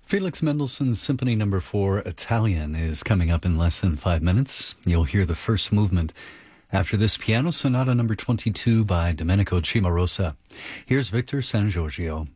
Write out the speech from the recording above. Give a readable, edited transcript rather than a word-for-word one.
Felix Mendelssohn's Symphony No. 4 Italian is coming up in less than 5 minutes. You'll hear the first movement. After this, Piano Sonata No. 22 by Domenico Cimarosa. Here's Victor San Giorgio.